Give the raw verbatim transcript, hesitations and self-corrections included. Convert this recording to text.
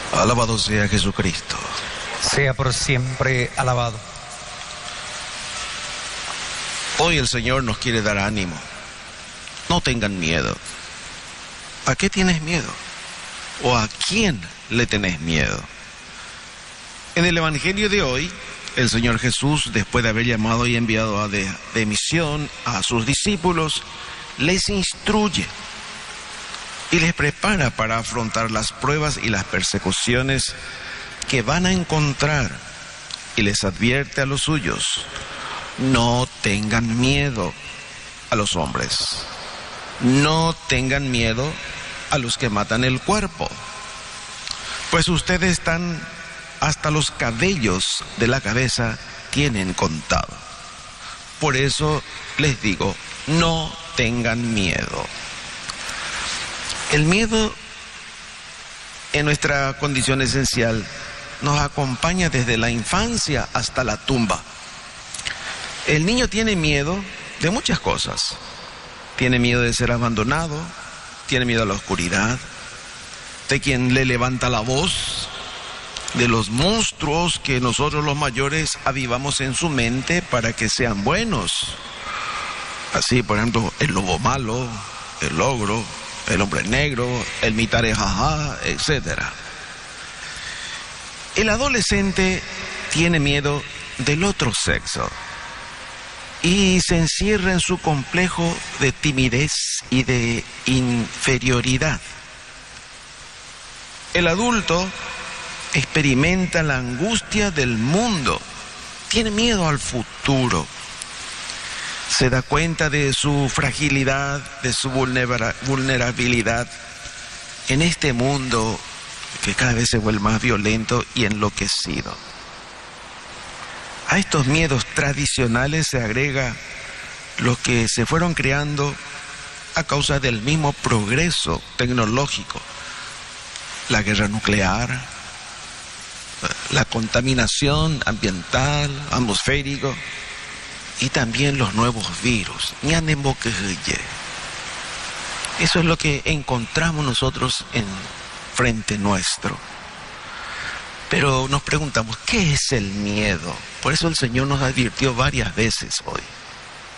Alabado sea Jesucristo. Sea por siempre alabado. Hoy el Señor nos quiere dar ánimo. No tengan miedo. ¿A qué tienes miedo? ¿O a quién le tenés miedo? En el Evangelio de hoy, el Señor Jesús, después de haber llamado y enviado a de, de misión a sus discípulos, les instruye y les prepara para afrontar las pruebas y las persecuciones que van a encontrar, y les advierte a los suyos: no tengan miedo a los hombres, no tengan miedo a los que matan el cuerpo, pues ustedes están hasta los cabellos de la cabeza tienen contado. Por eso les digo, no tengan miedo. El miedo, en nuestra condición esencial, nos acompaña desde la infancia hasta la tumba. El niño tiene miedo de muchas cosas. Tiene miedo de ser abandonado, tiene miedo a la oscuridad, de quien le levanta la voz, de los monstruos que nosotros los mayores avivamos en su mente para que sean buenos. Así, por ejemplo, el lobo malo, el ogro, el hombre negro, el mitarejaja, etcétera. El adolescente tiene miedo del otro sexo y se encierra en su complejo de timidez y de inferioridad. El adulto experimenta la angustia del mundo, tiene miedo al futuro, se da cuenta de su fragilidad, de su vulnera- vulnerabilidad en este mundo que cada vez se vuelve más violento y enloquecido. A estos miedos tradicionales se agrega los que se fueron creando a causa del mismo progreso tecnológico: la guerra nuclear, la contaminación ambiental, atmosférico, y también los nuevos virus. Eso es lo que encontramos nosotros en frente nuestro. Pero nos preguntamos, ¿qué es el miedo? Por eso el Señor nos advirtió varias veces hoy.